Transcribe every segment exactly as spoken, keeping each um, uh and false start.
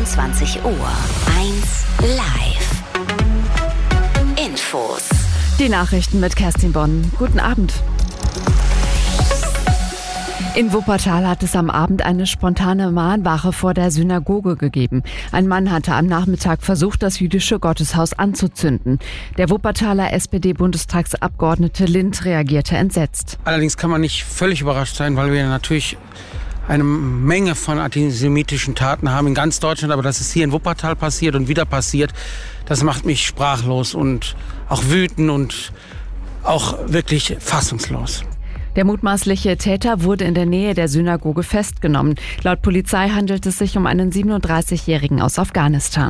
zweiundzwanzig Uhr. eins live. Infos. Die Nachrichten mit Kerstin Bonn. Guten Abend. In Wuppertal hat es am Abend eine spontane Mahnwache vor der Synagoge gegeben. Ein Mann hatte am Nachmittag versucht, das jüdische Gotteshaus anzuzünden. Der Wuppertaler S P D-Bundestagsabgeordnete Lind reagierte entsetzt. Allerdings kann man nicht völlig überrascht sein, weil wir natürlich eine Menge von antisemitischen Taten haben in ganz Deutschland. Aber dass es hier in Wuppertal passiert und wieder passiert, das macht mich sprachlos und auch wütend und auch wirklich fassungslos. Der mutmaßliche Täter wurde in der Nähe der Synagoge festgenommen. Laut Polizei handelt es sich um einen siebenunddreißigjährigen aus Afghanistan.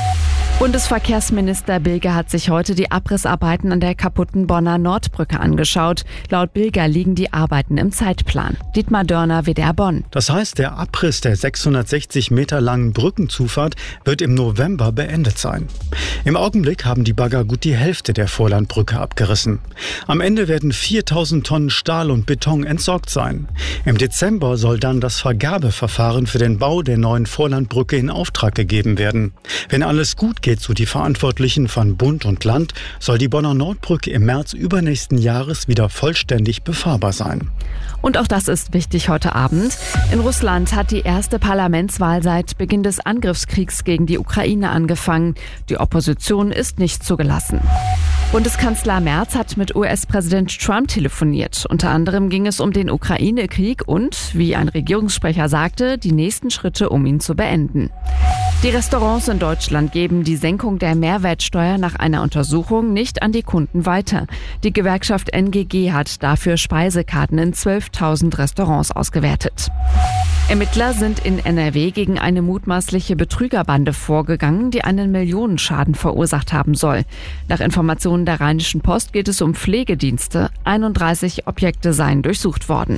Bundesverkehrsminister Bilger hat sich heute die Abrissarbeiten an der kaputten Bonner Nordbrücke angeschaut. Laut Bilger liegen die Arbeiten im Zeitplan. Dietmar Dörner, W D R Bonn. Das heißt, der Abriss der sechshundertsechzig Meter langen Brückenzufahrt wird im November beendet sein. Im Augenblick haben die Bagger gut die Hälfte der Vorlandbrücke abgerissen. Am Ende werden viertausend Tonnen Stahl und Beton entsorgt sein. Im Dezember soll dann das Vergabeverfahren für den Bau der neuen Vorlandbrücke in Auftrag gegeben werden. Wenn alles gut geht, so die Verantwortlichen von Bund und Land, soll die Bonner Nordbrücke im März übernächsten Jahres wieder vollständig befahrbar sein. Und auch das ist wichtig heute Abend. In Russland hat die erste Parlamentswahl seit Beginn des Angriffskriegs gegen die Ukraine angefangen. Die Opposition ist nicht zugelassen. Bundeskanzler Merz hat mit U S-Präsident Trump telefoniert. Unter anderem ging es um den Ukraine-Krieg und, wie ein Regierungssprecher sagte, die nächsten Schritte, um ihn zu beenden. Die Restaurants in Deutschland geben die Senkung der Mehrwertsteuer nach einer Untersuchung nicht an die Kunden weiter. Die Gewerkschaft N G G hat dafür Speisekarten in zwölftausend Restaurants ausgewertet. Ermittler sind in N R W gegen eine mutmaßliche Betrügerbande vorgegangen, die einen Millionenschaden verursacht haben soll. Nach Informationen der Rheinischen Post geht es um Pflegedienste. einunddreißig Objekte seien durchsucht worden.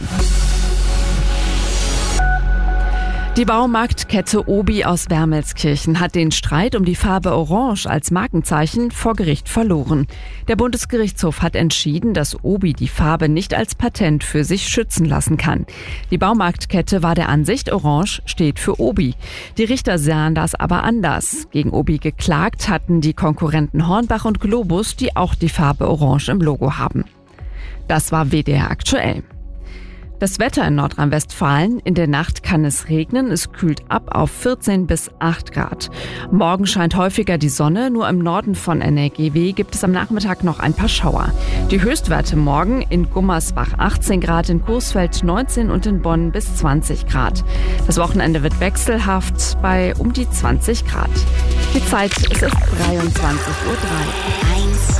Die Baumarktkette Obi aus Wermelskirchen hat den Streit um die Farbe Orange als Markenzeichen vor Gericht verloren. Der Bundesgerichtshof hat entschieden, dass Obi die Farbe nicht als Patent für sich schützen lassen kann. Die Baumarktkette war der Ansicht, Orange steht für Obi. Die Richter sahen das aber anders. Gegen Obi geklagt hatten die Konkurrenten Hornbach und Globus, die auch die Farbe Orange im Logo haben. Das war W D R aktuell. Das Wetter in Nordrhein-Westfalen. In der Nacht kann es regnen. Es kühlt ab auf vierzehn bis acht Grad. Morgen scheint häufiger die Sonne. Nur im Norden von N R G W gibt es am Nachmittag noch ein paar Schauer. Die Höchstwerte morgen in Gummersbach achtzehn Grad, in Coesfeld neunzehn und in Bonn bis zwanzig Grad. Das Wochenende wird wechselhaft bei um die zwanzig Grad. Die Zeit, es ist dreiundzwanzig Uhr drei. eins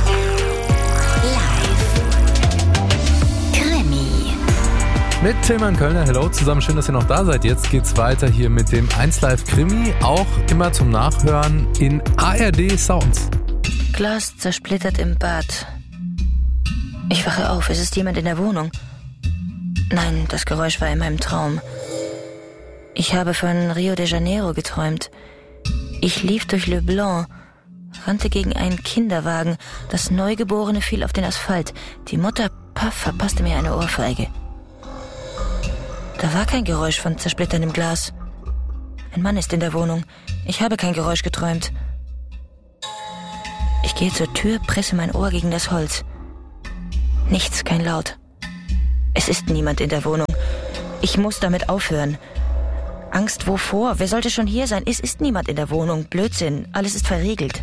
Mit Tilman Kölner, hello zusammen, schön, dass ihr noch da seid. Jetzt geht's weiter hier mit dem eins Live Krimi, auch immer zum Nachhören in A R D Sounds. Glas zersplittert im Bad. Ich wache auf, es ist jemand in der Wohnung. Nein, das Geräusch war in meinem Traum. Ich habe von Rio de Janeiro geträumt. Ich lief durch Le Blanc, rannte gegen einen Kinderwagen. Das Neugeborene fiel auf den Asphalt. Die Mutter, paff, verpasste mir eine Ohrfeige. Da war kein Geräusch von zersplitterndem Glas. Ein Mann ist in der Wohnung. Ich habe kein Geräusch geträumt. Ich gehe zur Tür, presse mein Ohr gegen das Holz. Nichts, kein Laut. Es ist niemand in der Wohnung. Ich muss damit aufhören. Angst wovor? Wer sollte schon hier sein? Es ist niemand in der Wohnung. Blödsinn, alles ist verriegelt.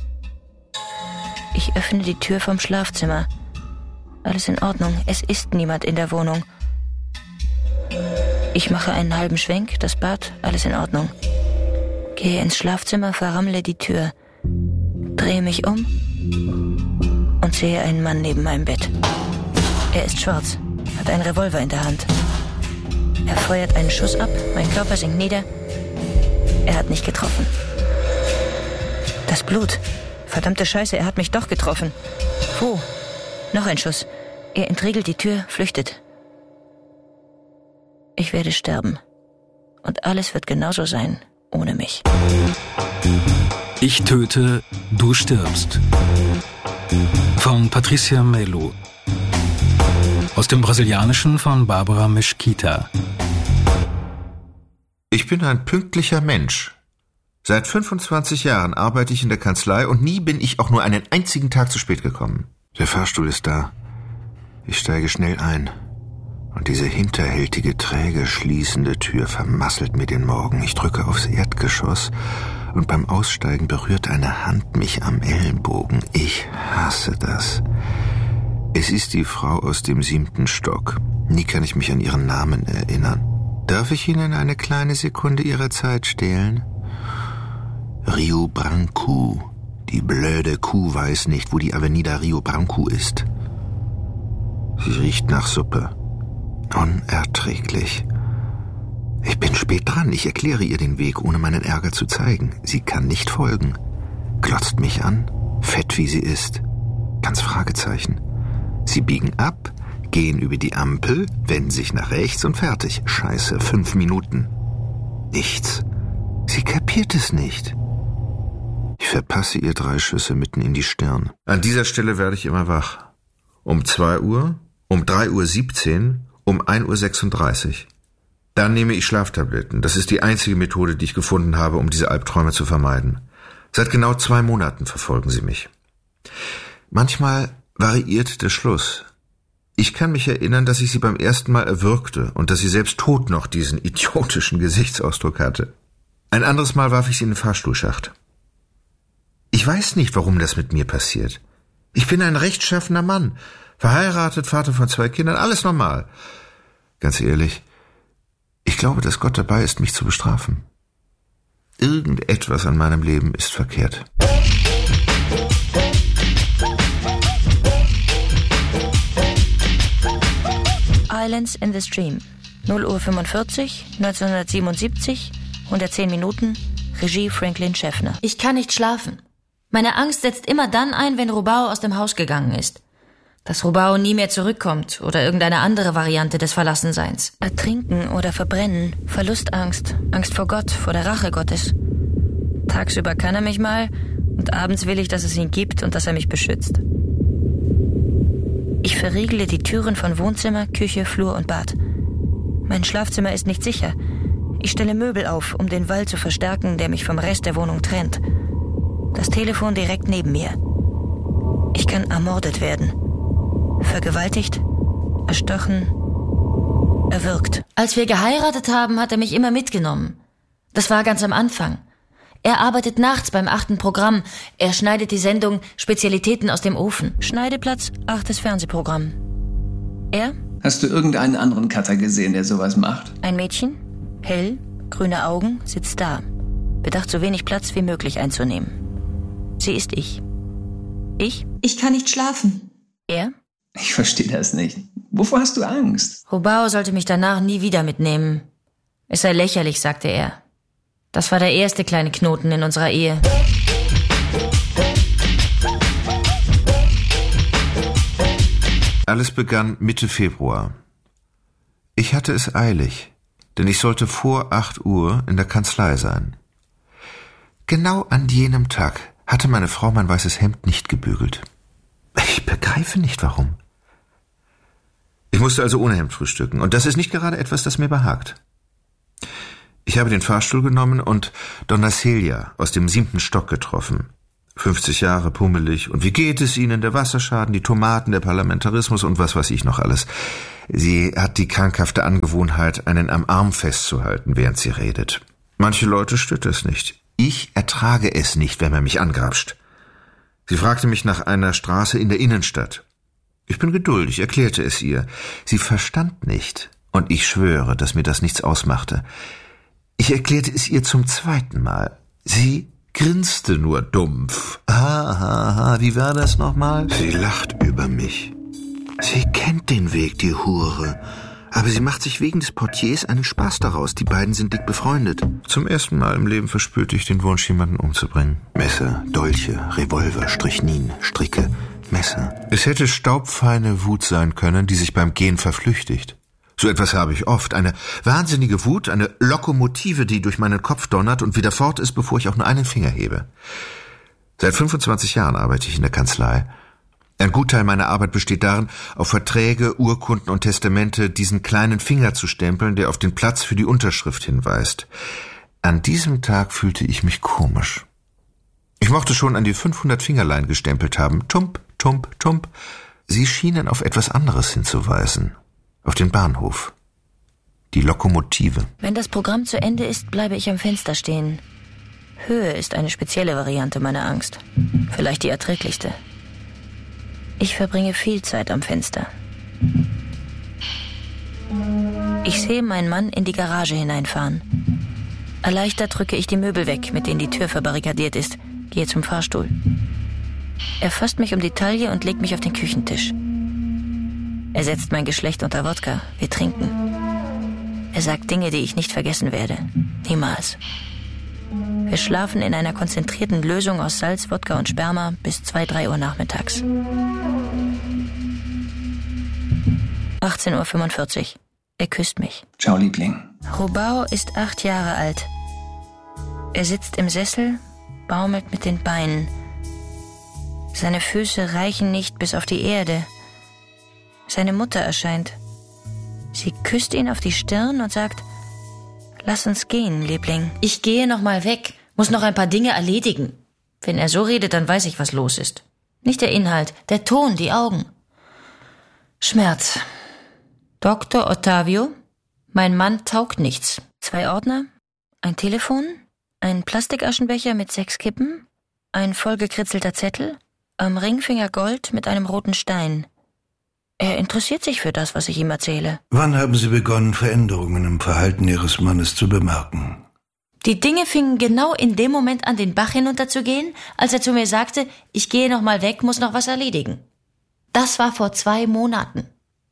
Ich öffne die Tür vom Schlafzimmer. Alles in Ordnung. Es ist niemand in der Wohnung. Ich mache einen halben Schwenk, das Bad, alles in Ordnung. Gehe ins Schlafzimmer, verrammle die Tür, drehe mich um und sehe einen Mann neben meinem Bett. Er ist schwarz, hat einen Revolver in der Hand. Er feuert einen Schuss ab, mein Körper sinkt nieder. Er hat nicht getroffen. Das Blut. Verdammte Scheiße, er hat mich doch getroffen. Wo? Noch ein Schuss. Er entriegelt die Tür, flüchtet. Ich werde sterben. Und alles wird genauso sein, ohne mich. Ich töte, du stirbst. Von Patricia Melo. Aus dem Brasilianischen von Barbara Mesquita. Ich bin ein pünktlicher Mensch. Seit fünfundzwanzig Jahren arbeite ich in der Kanzlei und nie bin ich auch nur einen einzigen Tag zu spät gekommen. Der Fahrstuhl ist da. Ich steige schnell ein. Und diese hinterhältige, träge schließende Tür vermasselt mir den Morgen. Ich drücke aufs Erdgeschoss und beim Aussteigen berührt eine Hand mich am Ellenbogen. Ich hasse das. Es ist die Frau aus dem siebten Stock. Nie kann ich mich an ihren Namen erinnern. Darf ich Ihnen eine kleine Sekunde Ihrer Zeit stehlen? Rio Branco. Die blöde Kuh weiß nicht, wo die Avenida Rio Branco ist. Sie riecht nach Suppe. Unerträglich. Ich bin spät dran. Ich erkläre ihr den Weg, ohne meinen Ärger zu zeigen. Sie kann nicht folgen. Glotzt mich an, fett wie sie ist. Ganz Fragezeichen. Sie biegen ab, gehen über die Ampel, wenden sich nach rechts und fertig. Scheiße, fünf Minuten. Nichts. Sie kapiert es nicht. Ich verpasse ihr drei Schüsse mitten in die Stirn. An dieser Stelle werde ich immer wach. Um zwei Uhr, um drei Uhr siebzehn, um ein Uhr sechsunddreißig. Dann nehme ich Schlaftabletten. Das ist die einzige Methode, die ich gefunden habe, um diese Albträume zu vermeiden. Seit genau zwei Monaten verfolgen sie mich. Manchmal variiert der Schluss. Ich kann mich erinnern, dass ich sie beim ersten Mal erwürgte und dass sie selbst tot noch diesen idiotischen Gesichtsausdruck hatte. Ein anderes Mal warf ich sie in den Fahrstuhlschacht. Ich weiß nicht, warum das mit mir passiert. Ich bin ein rechtschaffener Mann, verheiratet, Vater von zwei Kindern, alles normal. Ganz ehrlich, ich glaube, dass Gott dabei ist, mich zu bestrafen. Irgendetwas an meinem Leben ist verkehrt. Islands in the Stream. null Uhr fünfundvierzig, neunzehnhundertsiebenundsiebzig, hundertzehn Minuten, Regie Franklin Schaffner. Ich kann nicht schlafen. Meine Angst setzt immer dann ein, wenn Rubao aus dem Haus gegangen ist. Dass Rubao nie mehr zurückkommt oder irgendeine andere Variante des Verlassenseins. Ertrinken oder verbrennen, Verlustangst, Angst vor Gott, vor der Rache Gottes. Tagsüber kann er mich mal und abends will ich, dass es ihn gibt und dass er mich beschützt. Ich verriegle die Türen von Wohnzimmer, Küche, Flur und Bad. Mein Schlafzimmer ist nicht sicher. Ich stelle Möbel auf, um den Wall zu verstärken, der mich vom Rest der Wohnung trennt. Das Telefon direkt neben mir. Ich kann ermordet werden. Vergewaltigt, erstochen, erwürgt. Als wir geheiratet haben, hat er mich immer mitgenommen. Das war ganz am Anfang. Er arbeitet nachts beim achten Programm. Er schneidet die Sendung Spezialitäten aus dem Ofen. Schneideplatz, achtes Fernsehprogramm. Er? Hast du irgendeinen anderen Cutter gesehen, der sowas macht? Ein Mädchen, hell, grüne Augen, sitzt da. Bedacht, so wenig Platz wie möglich einzunehmen. Sie ist ich. Ich? Ich kann nicht schlafen. Er? Ich verstehe das nicht. Wovor hast du Angst? Rubao sollte mich danach nie wieder mitnehmen. Es sei lächerlich, sagte er. Das war der erste kleine Knoten in unserer Ehe. Alles begann Mitte Februar. Ich hatte es eilig, denn ich sollte vor acht Uhr in der Kanzlei sein. Genau an jenem Tag hatte meine Frau mein weißes Hemd nicht gebügelt. Ich begreife nicht, warum. Ich musste also ohne Hemd frühstücken, und das ist nicht gerade etwas, das mir behagt. Ich habe den Fahrstuhl genommen und Donna Celia aus dem siebten Stock getroffen. fünfzig Jahre, pummelig, und wie geht es Ihnen, der Wasserschaden, die Tomaten, der Parlamentarismus und was weiß ich noch alles. Sie hat die krankhafte Angewohnheit, einen am Arm festzuhalten, während sie redet. Manche Leute stört es nicht. Ich ertrage es nicht, wenn man mich angrapscht. Sie fragte mich nach einer Straße in der Innenstadt. Ich bin geduldig, erklärte es ihr. Sie verstand nicht, und ich schwöre, dass mir das nichts ausmachte. Ich erklärte es ihr zum zweiten Mal. Sie grinste nur dumpf. Ha, ha, ha, wie war das nochmal? Sie lacht über mich. Sie kennt den Weg, die Hure. Aber sie macht sich wegen des Portiers einen Spaß daraus. Die beiden sind dick befreundet. Zum ersten Mal im Leben verspürte ich den Wunsch, jemanden umzubringen. Messer, Dolche, Revolver, Strychnin, Stricke, Messer. Es hätte staubfeine Wut sein können, die sich beim Gehen verflüchtigt. So etwas habe ich oft. Eine wahnsinnige Wut, eine Lokomotive, die durch meinen Kopf donnert und wieder fort ist, bevor ich auch nur einen Finger hebe. Seit fünfundzwanzig Jahren arbeite ich in der Kanzlei. Ein Gutteil meiner Arbeit besteht darin, auf Verträge, Urkunden und Testamente diesen kleinen Finger zu stempeln, der auf den Platz für die Unterschrift hinweist. An diesem Tag fühlte ich mich komisch. Ich mochte schon an die fünfhundert Fingerlein gestempelt haben. Tump, tump, tump. Sie schienen auf etwas anderes hinzuweisen. Auf den Bahnhof. Die Lokomotive. Wenn das Programm zu Ende ist, bleibe ich am Fenster stehen. Höhe ist eine spezielle Variante meiner Angst. Vielleicht die erträglichste. Ich verbringe viel Zeit am Fenster. Ich sehe meinen Mann in die Garage hineinfahren. Erleichtert drücke ich die Möbel weg, mit denen die Tür verbarrikadiert ist. Gehe zum Fahrstuhl. Er fasst mich um die Taille und legt mich auf den Küchentisch. Er setzt mein Geschlecht unter Wodka. Wir trinken. Er sagt Dinge, die ich nicht vergessen werde. Niemals. Wir schlafen in einer konzentrierten Lösung aus Salz, Wodka und Sperma bis zwei, drei Uhr nachmittags. achtzehn Uhr fünfundvierzig. Er küsst mich. Ciao, Liebling. Robau ist acht Jahre alt. Er sitzt im Sessel, baumelt mit den Beinen. Seine Füße reichen nicht bis auf die Erde. Seine Mutter erscheint. Sie küsst ihn auf die Stirn und sagt: Lass uns gehen, Liebling. Ich gehe noch mal weg, muss noch ein paar Dinge erledigen. Wenn er so redet, dann weiß ich, was los ist. Nicht der Inhalt, der Ton, die Augen. Schmerz. Doktor Ottavio, mein Mann taugt nichts. Zwei Ordner, ein Telefon, ein Plastikaschenbecher mit sechs Kippen, ein vollgekritzelter Zettel, am Ringfinger Gold mit einem roten Stein. Er interessiert sich für das, was ich ihm erzähle. Wann haben Sie begonnen, Veränderungen im Verhalten Ihres Mannes zu bemerken? Die Dinge fingen genau in dem Moment an, den Bach hinunterzugehen, als er zu mir sagte, ich gehe noch mal weg, muss noch was erledigen. Das war vor zwei Monaten.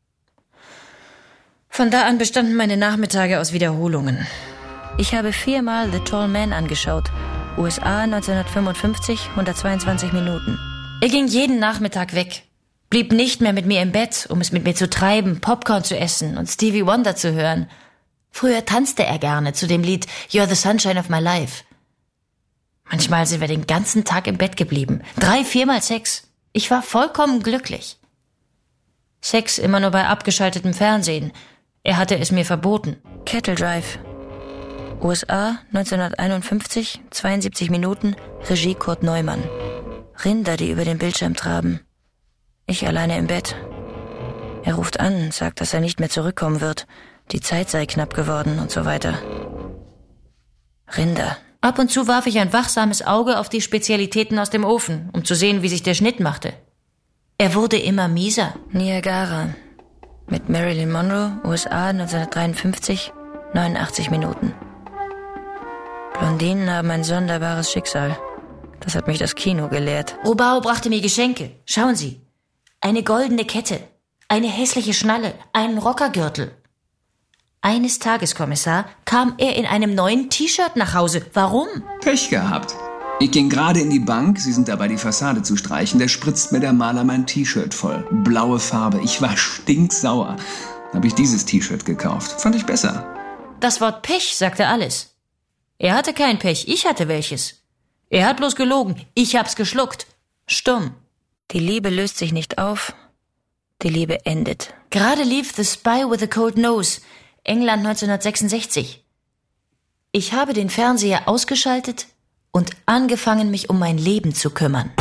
Von da an bestanden meine Nachmittage aus Wiederholungen. Ich habe viermal The Tall Man angeschaut. U S A neunzehnhundertfünfundfünfzig, hundertzweiundzwanzig Minuten. Er ging jeden Nachmittag weg. Blieb nicht mehr mit mir im Bett, um es mit mir zu treiben, Popcorn zu essen und Stevie Wonder zu hören. Früher tanzte er gerne zu dem Lied You're the Sunshine of My Life. Manchmal sind wir den ganzen Tag im Bett geblieben. Drei, viermal Sex. Ich war vollkommen glücklich. Sex immer nur bei abgeschaltetem Fernsehen. Er hatte es mir verboten. Cattle Drive. U S A neunzehnhunderteinundfünfzig, zweiundsiebzig Minuten, Regie Kurt Neumann. Rinder, die über den Bildschirm traben. Ich alleine im Bett. Er ruft an, sagt, dass er nicht mehr zurückkommen wird. Die Zeit sei knapp geworden und so weiter. Rinder. Ab und zu warf ich ein wachsames Auge auf die Spezialitäten aus dem Ofen, um zu sehen, wie sich der Schnitt machte. Er wurde immer mieser. Niagara. Mit Marilyn Monroe, U S A neunzehnhundertdreiundfünfzig, neunundachtzig Minuten. Blondinen haben ein sonderbares Schicksal. Das hat mich das Kino gelehrt. Robau brachte mir Geschenke. Schauen Sie. Eine goldene Kette, eine hässliche Schnalle, einen Rockergürtel. Eines Tages, Kommissar, kam er in einem neuen T-Shirt nach Hause. Warum? Pech gehabt. Ich ging gerade in die Bank, Sie sind dabei, die Fassade zu streichen. Da spritzt mir der Maler mein T-Shirt voll. Blaue Farbe. Ich war stinksauer. Da habe ich dieses T-Shirt gekauft. Fand ich besser. Das Wort Pech sagte alles. Er hatte kein Pech, ich hatte welches. Er hat bloß gelogen, ich hab's geschluckt. Stumm. Die Liebe löst sich nicht auf, die Liebe endet. Gerade lief The Spy with a Cold Nose, England neunzehnhundertsechsundsechzig. Ich habe den Fernseher ausgeschaltet und angefangen, mich um mein Leben zu kümmern.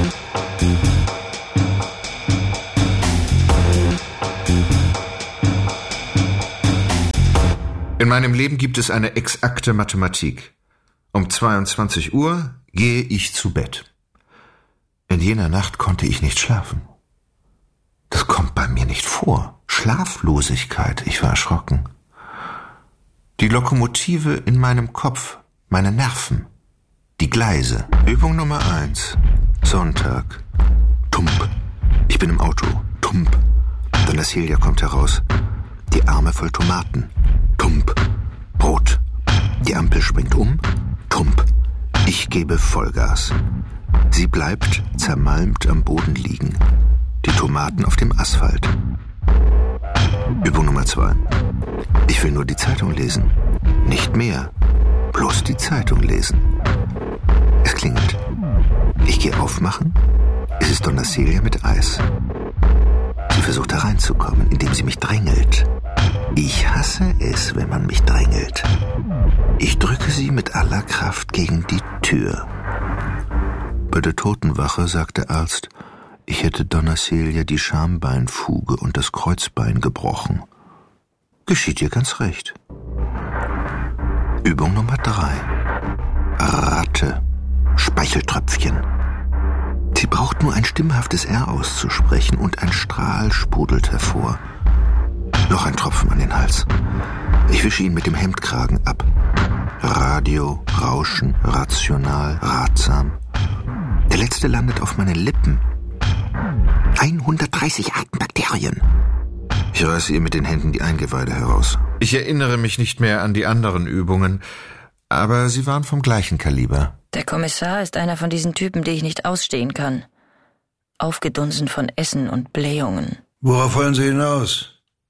In meinem Leben gibt es eine exakte Mathematik. Um zweiundzwanzig Uhr gehe ich zu Bett. In jener Nacht konnte ich nicht schlafen. Das kommt bei mir nicht vor. Schlaflosigkeit, ich war erschrocken. Die Lokomotive in meinem Kopf, meine Nerven, die Gleise. Übung Nummer eins. Sonntag. Tump. Ich bin im Auto. Tump. Donna Celia kommt heraus. Die Arme voll Tomaten. Tump. Brot. Die Ampel springt um. Tump. Ich gebe Vollgas. Sie bleibt zermalmt am Boden liegen. Die Tomaten auf dem Asphalt. Übung Nummer zwei. Ich will nur die Zeitung lesen. Nicht mehr. Bloß die Zeitung lesen. Es klingelt. Ich gehe aufmachen. Es ist Donna Celia mit Eis. Sie versucht hereinzukommen, indem sie mich drängelt. Ich hasse es, wenn man mich drängelt. Ich drücke sie mit aller Kraft gegen die Tür. Bei der Totenwache sagt der Arzt, ich hätte Donna Celia die Schambeinfuge und das Kreuzbein gebrochen. Geschieht ihr ganz recht. Übung Nummer drei. Ratte. Speicheltröpfchen. Sie braucht nur ein stimmhaftes R auszusprechen und ein Strahl sprudelt hervor. Noch ein Tropfen an den Hals. Ich wische ihn mit dem Hemdkragen ab. Radio, Rauschen, rational, ratsam. Der letzte landet auf meinen Lippen. hundertdreißig Arten Bakterien. Ich reiße ihr mit den Händen die Eingeweide heraus. Ich erinnere mich nicht mehr an die anderen Übungen, aber sie waren vom gleichen Kaliber. Der Kommissar ist einer von diesen Typen, die ich nicht ausstehen kann. Aufgedunsen von Essen und Blähungen. Worauf wollen Sie hinaus?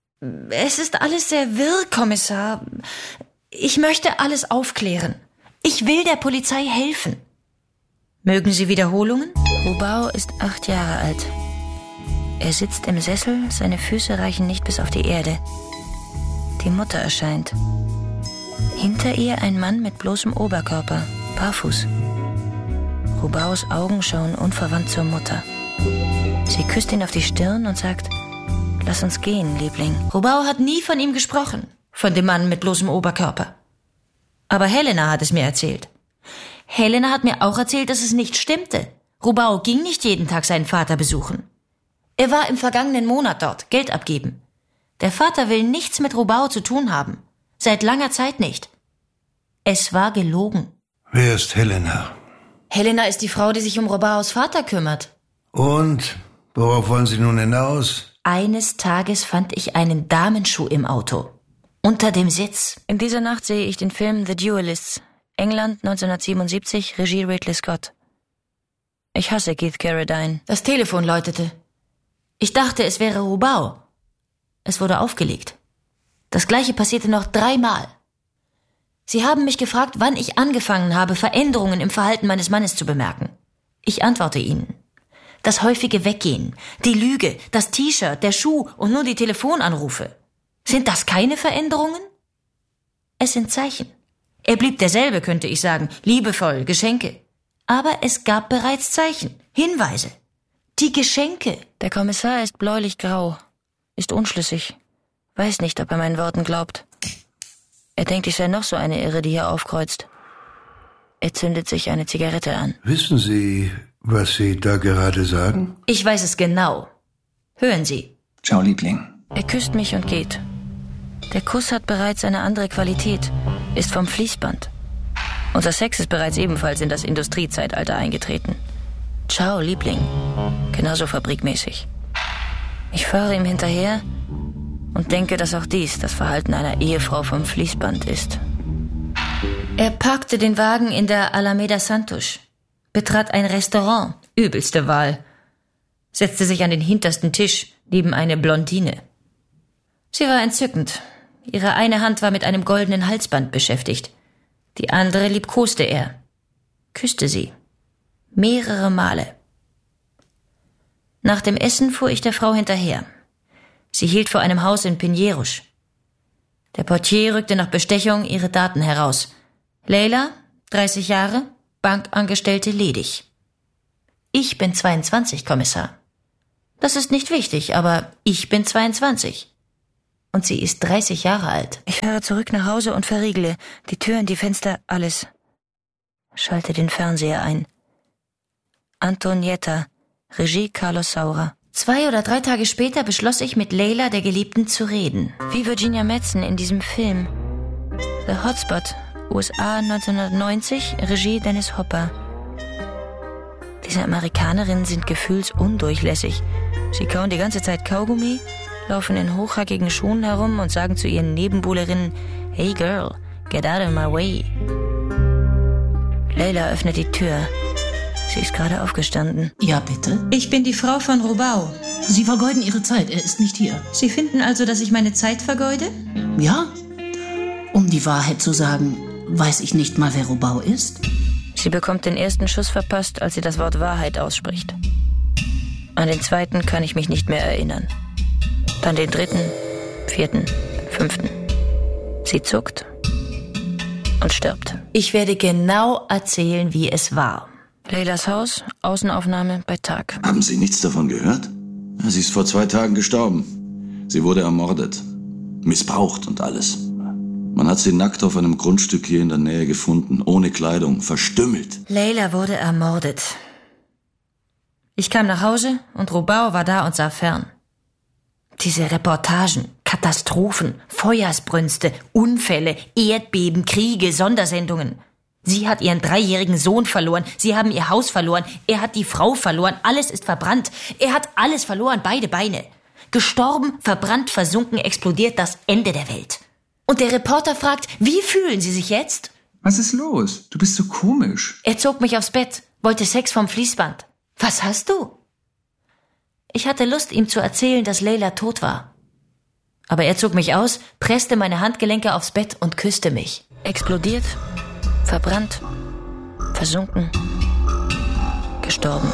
Es ist alles sehr wirr, Kommissar. Ich möchte alles aufklären. Ich will der Polizei helfen. Mögen Sie Wiederholungen? Rubao ist acht Jahre alt. Er sitzt im Sessel, seine Füße reichen nicht bis auf die Erde. Die Mutter erscheint. Hinter ihr ein Mann mit bloßem Oberkörper, barfuß. Rubaos Augen schauen unverwandt zur Mutter. Sie küsst ihn auf die Stirn und sagt, lass uns gehen, Liebling. Rubao hat nie von ihm gesprochen, von dem Mann mit bloßem Oberkörper. Aber Helena hat es mir erzählt. Helena hat mir auch erzählt, dass es nicht stimmte. Rubao ging nicht jeden Tag seinen Vater besuchen. Er war im vergangenen Monat dort, Geld abgeben. Der Vater will nichts mit Rubao zu tun haben. Seit langer Zeit nicht. Es war gelogen. Wer ist Helena? Helena ist die Frau, die sich um Rubaos Vater kümmert. Und? Worauf wollen Sie nun hinaus? Eines Tages fand ich einen Damenschuh im Auto. Unter dem Sitz. In dieser Nacht sehe ich den Film The Duelists. England neunzehnhundertsiebenundsiebzig, Regie Ridley Scott. Ich hasse Keith Carradine. Das Telefon läutete. Ich dachte, es wäre Rubao. Es wurde aufgelegt. Das Gleiche passierte noch dreimal. Sie haben mich gefragt, wann ich angefangen habe, Veränderungen im Verhalten meines Mannes zu bemerken. Ich antworte Ihnen. Das häufige Weggehen, die Lüge, das T-Shirt, der Schuh und nur die Telefonanrufe. Sind das keine Veränderungen? Es sind Zeichen. Er blieb derselbe, könnte ich sagen, liebevoll, Geschenke. Aber es gab bereits Zeichen, Hinweise. Die Geschenke. Der Kommissar ist bläulich-grau, ist unschlüssig, weiß nicht, ob er meinen Worten glaubt. Er denkt, ich sei noch so eine Irre, die hier aufkreuzt. Er zündet sich eine Zigarette an. Wissen Sie, was Sie da gerade sagen? Ich weiß es genau. Hören Sie. Ciao, Liebling. Er küsst mich und geht. Der Kuss hat bereits eine andere Qualität, ist vom Fließband. Unser Sex ist bereits ebenfalls in das Industriezeitalter eingetreten. Ciao, Liebling. Genauso fabrikmäßig. Ich fahre ihm hinterher und denke, dass auch dies das Verhalten einer Ehefrau vom Fließband ist. Er parkte den Wagen in der Alameda Santos, betrat ein Restaurant, übelste Wahl, setzte sich an den hintersten Tisch neben eine Blondine. Sie war entzückend. Ihre eine Hand war mit einem goldenen Halsband beschäftigt. Die andere liebkoste er, küsste sie. Mehrere Male. Nach dem Essen fuhr ich der Frau hinterher. Sie hielt vor einem Haus in Pinheiros. Der Portier rückte nach Bestechung ihre Daten heraus. Leila, dreißig Jahre, Bankangestellte, ledig. Ich bin zweiundzwanzig, Kommissar. Das ist nicht wichtig, aber ich bin zweiundzwanzig. Und sie ist dreißig Jahre alt. Ich fahre zurück nach Hause und verriegle die Türen, die Fenster, alles. Schalte den Fernseher ein. Antonietta, Regie Carlos Saura. Zwei oder drei Tage später beschloss ich, mit Leila, der Geliebten, zu reden. Wie Virginia Madsen in diesem Film. The Hotspot, U S A neunzehnhundertneunzig, Regie Dennis Hopper. Diese Amerikanerinnen sind gefühlsundurchlässig. Sie kauen die ganze Zeit Kaugummi, laufen in hochhackigen Schuhen herum und sagen zu ihren Nebenbuhlerinnen, Hey girl, get out of my way. Leila öffnet die Tür. Sie ist gerade aufgestanden. Ja, bitte? Ich bin die Frau von Rubao. Sie vergeuden Ihre Zeit, er ist nicht hier. Sie finden also, dass ich meine Zeit vergeude? Ja. Um die Wahrheit zu sagen, weiß ich nicht mal, wer Rubao ist. Sie bekommt den ersten Schuss verpasst, als sie das Wort Wahrheit ausspricht. An den zweiten kann ich mich nicht mehr erinnern. Dann den dritten, vierten, fünften. Sie zuckt und stirbt. Ich werde genau erzählen, wie es war. Leylas Haus, Außenaufnahme bei Tag. Haben Sie nichts davon gehört? Sie ist vor zwei Tagen gestorben. Sie wurde ermordet. Missbraucht und alles. Man hat sie nackt auf einem Grundstück hier in der Nähe gefunden, ohne Kleidung, verstümmelt. Leyla wurde ermordet. Ich kam nach Hause und Rubao war da und sah fern. Diese Reportagen, Katastrophen, Feuersbrünste, Unfälle, Erdbeben, Kriege, Sondersendungen. Sie hat ihren dreijährigen Sohn verloren, sie haben ihr Haus verloren, er hat die Frau verloren, alles ist verbrannt. Er hat alles verloren, beide Beine. Gestorben, verbrannt, versunken, explodiert, das Ende der Welt. Und der Reporter fragt, wie fühlen Sie sich jetzt? Was ist los? Du bist so komisch. Er zog mich aufs Bett, wollte Sex vom Fließband. Was hast du? Ich hatte Lust, ihm zu erzählen, dass Leyla tot war. Aber er zog mich aus, presste meine Handgelenke aufs Bett und küsste mich. Explodiert, verbrannt, versunken, gestorben.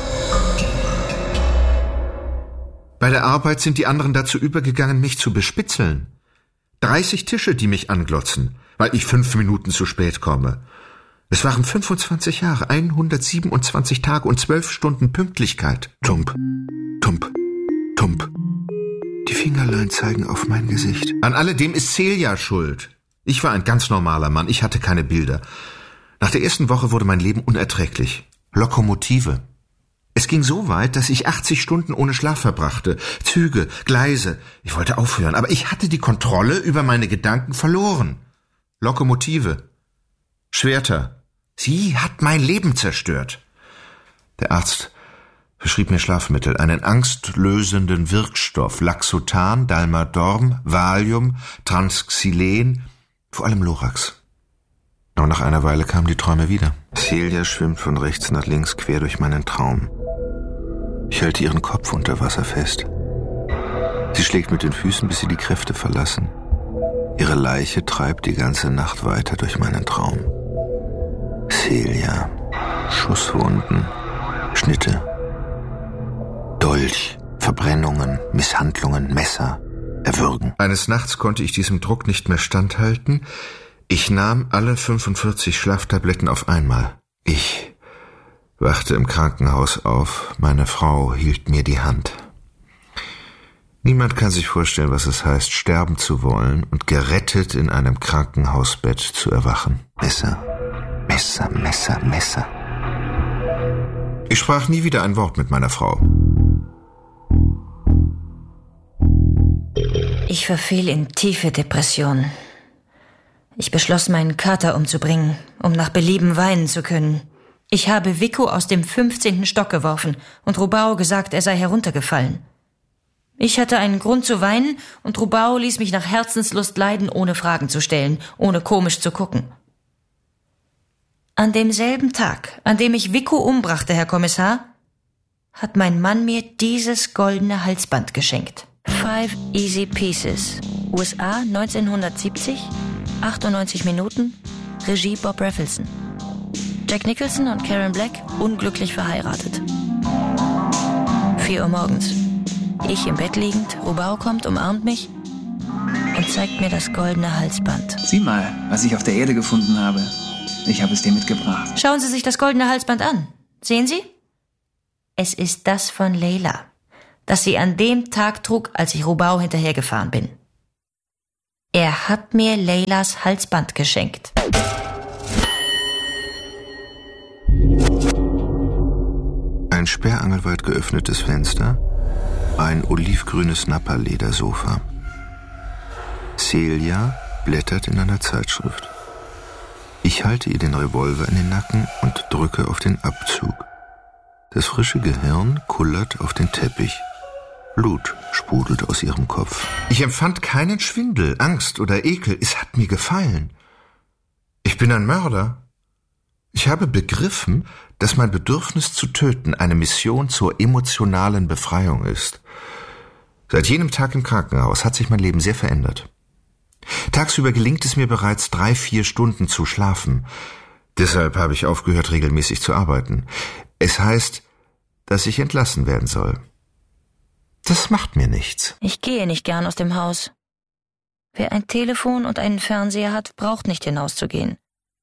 Bei der Arbeit sind die anderen dazu übergegangen, mich zu bespitzeln. dreißig Tische, die mich anglotzen, weil ich fünf Minuten zu spät komme. Es waren fünfundzwanzig Jahre, hundertsiebenundzwanzig Tage und zwölf Stunden Pünktlichkeit. Tump, tump, tump. Die Fingerlein zeigen auf mein Gesicht. An alledem ist Celia schuld. Ich war ein ganz normaler Mann, ich hatte keine Bilder. Nach der ersten Woche wurde mein Leben unerträglich. Lokomotive. Es ging so weit, dass ich achtzig Stunden ohne Schlaf verbrachte. Züge, Gleise. Ich wollte aufhören, aber ich hatte die Kontrolle über meine Gedanken verloren. Lokomotive. Schwerter. Sie hat mein Leben zerstört. Der Arzt verschrieb mir Schlafmittel, einen angstlösenden Wirkstoff, Laxotan, Dalmadorm, Valium, Transxylen, vor allem Lorax. Aber nach einer Weile kamen die Träume wieder. Celia schwimmt von rechts nach links quer durch meinen Traum. Ich halte ihren Kopf unter Wasser fest. Sie schlägt mit den Füßen, bis sie die Kräfte verlassen. Ihre Leiche treibt die ganze Nacht weiter durch meinen Traum. Celia. Schusswunden, Schnitte, Dolch, Verbrennungen, Misshandlungen, Messer, Erwürgen. Eines Nachts konnte ich diesem Druck nicht mehr standhalten. Ich nahm alle fünfundvierzig Schlaftabletten auf einmal. Ich wachte im Krankenhaus auf. Meine Frau hielt mir die Hand. Niemand kann sich vorstellen, was es heißt, sterben zu wollen und gerettet in einem Krankenhausbett zu erwachen. Messer, Messer, Messer, Messer. Ich sprach nie wieder ein Wort mit meiner Frau. Ich verfiel in tiefe Depression. Ich beschloss, meinen Kater umzubringen, um nach Belieben weinen zu können. Ich habe Vico aus dem fünfzehnten Stock geworfen und Rubao gesagt, er sei heruntergefallen. Ich hatte einen Grund zu weinen und Rubao ließ mich nach Herzenslust leiden, ohne Fragen zu stellen, ohne komisch zu gucken. An demselben Tag, an dem ich Vico umbrachte, Herr Kommissar, hat mein Mann mir dieses goldene Halsband geschenkt. Five Easy Pieces. U S A neunzehnhundertsiebzig, achtundneunzig Minuten, Regie Bob Rafelson. Jack Nicholson und Karen Black unglücklich verheiratet. Vier Uhr morgens. Ich im Bett liegend, Rubao kommt, umarmt mich und zeigt mir das goldene Halsband. Sieh mal, was ich auf der Erde gefunden habe. Ich habe es dir mitgebracht. Schauen Sie sich das goldene Halsband an. Sehen Sie? Es ist das von Leyla, das sie an dem Tag trug, als ich Rubao hinterhergefahren bin. Er hat mir Leylas Halsband geschenkt. Ein sperrangelweit geöffnetes Fenster, ein olivgrünes Nappa-Ledersofa. Celia blättert in einer Zeitschrift. Ich halte ihr den Revolver in den Nacken und drücke auf den Abzug. Das frische Gehirn kullert auf den Teppich. Blut sprudelt aus ihrem Kopf. Ich empfand keinen Schwindel, Angst oder Ekel. Es hat mir gefallen. Ich bin ein Mörder. Ich habe begriffen, dass mein Bedürfnis zu töten eine Mission zur emotionalen Befreiung ist. Seit jenem Tag im Krankenhaus hat sich mein Leben sehr verändert. Tagsüber gelingt es mir bereits drei, vier Stunden zu schlafen. Deshalb habe ich aufgehört, regelmäßig zu arbeiten. Es heißt, dass ich entlassen werden soll. Das macht mir nichts. Ich gehe nicht gern aus dem Haus. Wer ein Telefon und einen Fernseher hat, braucht nicht hinauszugehen.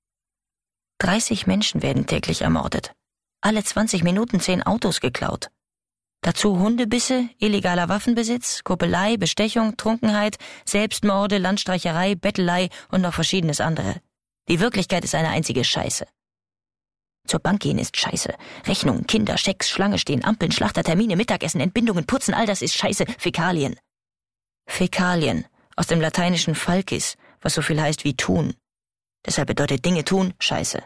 dreißig Menschen werden täglich ermordet. Alle zwanzig Minuten zehn Autos geklaut. Dazu Hundebisse, illegaler Waffenbesitz, Kuppelei, Bestechung, Trunkenheit, Selbstmorde, Landstreicherei, Bettelei und noch verschiedenes andere. Die Wirklichkeit ist eine einzige Scheiße. Zur Bank gehen ist Scheiße. Rechnungen, Kinder, Schecks, Schlange stehen, Ampeln, Schlachtertermine, Mittagessen, Entbindungen, Putzen, all das ist Scheiße. Fäkalien. Fäkalien, aus dem lateinischen falcis, was so viel heißt wie tun. Deshalb bedeutet Dinge tun Scheiße.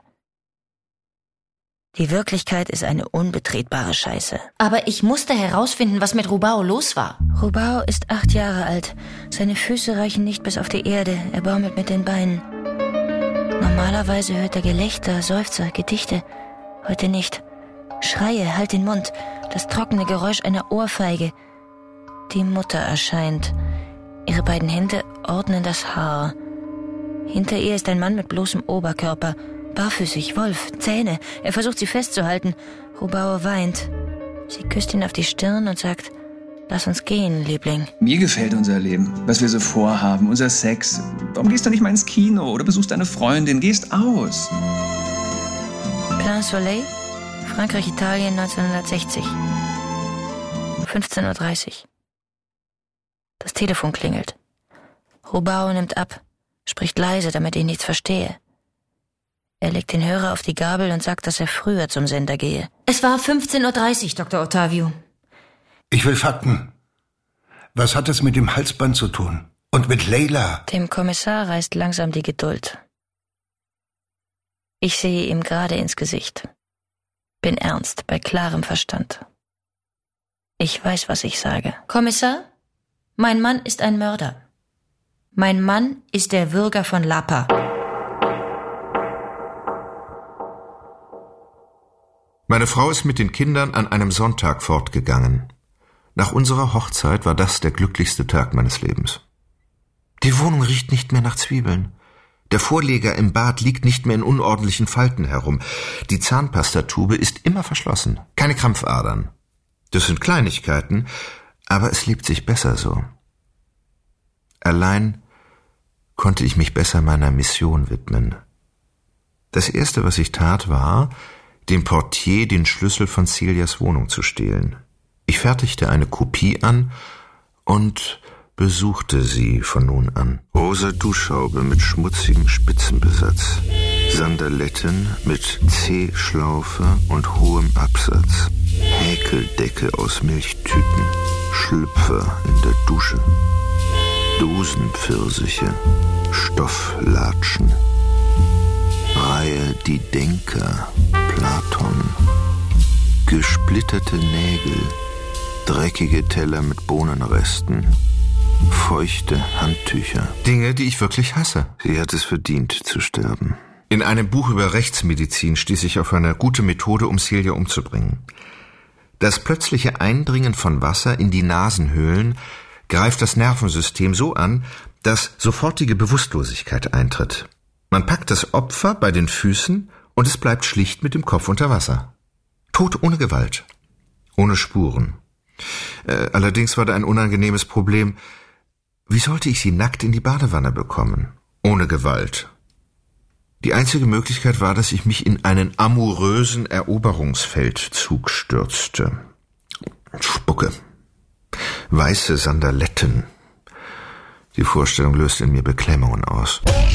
Die Wirklichkeit ist eine unbetretbare Scheiße. Aber ich musste herausfinden, was mit Rubao los war. Rubao ist acht Jahre alt. Seine Füße reichen nicht bis auf die Erde. Er baumelt mit den Beinen. Normalerweise hört er Gelächter, Seufzer, Gedichte. Heute nicht. Schreie, halt den Mund. Das trockene Geräusch einer Ohrfeige. Die Mutter erscheint. Ihre beiden Hände ordnen das Haar. Hinter ihr ist ein Mann mit bloßem Oberkörper. Barfüßig, Wolf, Zähne. Er versucht, sie festzuhalten. Rubao weint. Sie küsst ihn auf die Stirn und sagt, lass uns gehen, Liebling. Mir gefällt unser Leben, was wir so vorhaben, unser Sex. Warum gehst du nicht mal ins Kino oder besuchst eine Freundin, gehst aus? Plein Soleil, Frankreich, Italien, neunzehnhundertsechzig. fünfzehn Uhr dreißig. Das Telefon klingelt. Rubao nimmt ab, spricht leise, damit ich nichts verstehe. Er legt den Hörer auf die Gabel und sagt, dass er früher zum Sender gehe. Es war fünfzehn Uhr dreißig, Doktor Ottavio. Ich will Fakten. Was hat es mit dem Halsband zu tun? Und mit Leila? Dem Kommissar reißt langsam die Geduld. Ich sehe ihm gerade ins Gesicht. Bin ernst, bei klarem Verstand. Ich weiß, was ich sage. Kommissar, mein Mann ist ein Mörder. Mein Mann ist der Würger von Lapa. Meine Frau ist mit den Kindern an einem Sonntag fortgegangen. Nach unserer Hochzeit war das der glücklichste Tag meines Lebens. Die Wohnung riecht nicht mehr nach Zwiebeln. Der Vorleger im Bad liegt nicht mehr in unordentlichen Falten herum. Die Zahnpastatube ist immer verschlossen. Keine Krampfadern. Das sind Kleinigkeiten, aber es lebt sich besser so. Allein konnte ich mich besser meiner Mission widmen. Das Erste, was ich tat, war, dem Portier den Schlüssel von Celias Wohnung zu stehlen. Ich fertigte eine Kopie an und besuchte sie von nun an. Rosa Duschhaube mit schmutzigem Spitzenbesatz, Sandaletten mit C-Schlaufe und hohem Absatz, Häkeldecke aus Milchtüten, Schlüpfer in der Dusche, Dosenpfirsiche, Stofflatschen, Reihe Die Denker, Platon, gesplitterte Nägel, dreckige Teller mit Bohnenresten, feuchte Handtücher. Dinge, die ich wirklich hasse. Sie hat es verdient zu sterben. In einem Buch über Rechtsmedizin stieß ich auf eine gute Methode, um Celia umzubringen. Das plötzliche Eindringen von Wasser in die Nasenhöhlen greift das Nervensystem so an, dass sofortige Bewusstlosigkeit eintritt. Man packt das Opfer bei den Füßen und es bleibt schlicht mit dem Kopf unter Wasser. Tod ohne Gewalt, ohne Spuren. Äh, allerdings war da ein unangenehmes Problem. Wie sollte ich sie nackt in die Badewanne bekommen? Ohne Gewalt. Die einzige Möglichkeit war, dass ich mich in einen amourösen Eroberungsfeldzug stürzte. Spucke. Weiße Sandaletten. Die Vorstellung löst in mir Beklemmungen aus.